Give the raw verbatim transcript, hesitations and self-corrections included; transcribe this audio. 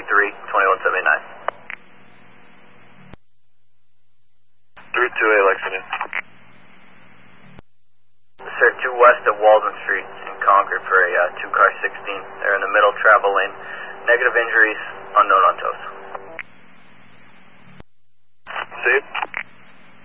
eighty-three, twenty-one seventy-nine. three two eight Lexington. Sir, two west of Waldman Street in Concord for a uh, two car sixteen. They're in the middle travel lane. Negative injuries, unknown on toes.